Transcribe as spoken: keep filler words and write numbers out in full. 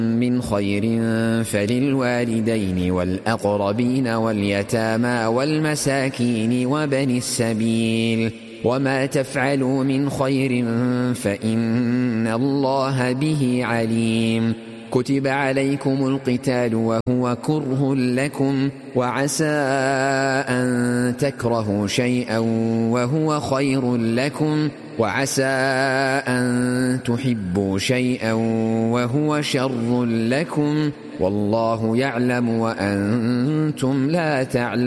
من خير فللوالدين والأقربين واليتامى والمساكين وبني السبيل وما تفعلوا من خير فإن الله به عليم. كتب عليكم القتال وهو كره لكم وعسى أن تكرهوا شيئا وهو خير لكم وعسى أن تحبوا شيئا وهو شر لكم والله يعلم وأنتم لا تعلمون.